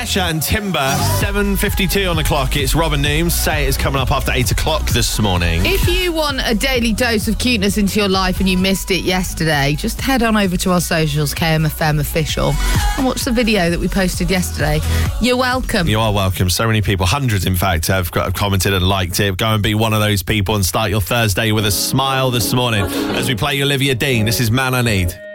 Kesha and Timber, 7:52 on the clock. It's Robin Nooms. Say It is coming up after 8 o'clock this morning. If you want a daily dose of cuteness into your life and you missed it yesterday, just head on over to our socials, KMFM Official, and watch the video that we posted yesterday. You're welcome. You are welcome. So many people, hundreds in fact, have commented and liked it. Go and be one of those people and start your Thursday with a smile this morning as we play Olivia Dean. This is Man I Need.